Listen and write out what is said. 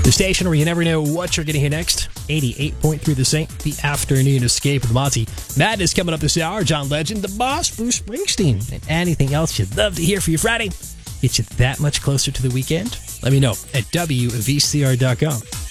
The station where you never know what you're going to hear next. 88.3 The Saint, the afternoon escape with Monty. Madness coming up this hour. John Legend, the boss, Bruce Springsteen, and anything else you'd love to hear for your Friday. Get you that much closer to the weekend? Let me know at WVCR.com.